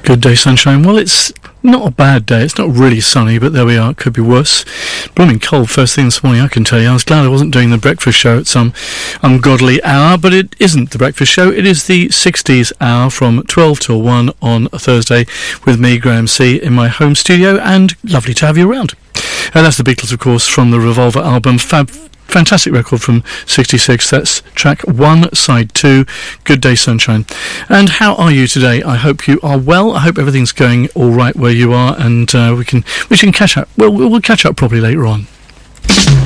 Good day, sunshine. Well, it's not a bad day. It's not really sunny, but there we are. It could be worse. Blooming cold first thing this morning, I can tell you. I was glad I wasn't doing the breakfast show at some ungodly hour, but it isn't the breakfast show. It is the 60s hour from 12 till 1 on a Thursday with me, Graham C., in my home studio, and lovely to have you around. And that's the Beatles, of course, from the Revolver album. Fantastic record from 66. That's track 1, side 2, Good Day Sunshine. And how are you today? I hope you are well. I hope everything's going all right where you are, and we can catch up. Well, we'll catch up probably later on.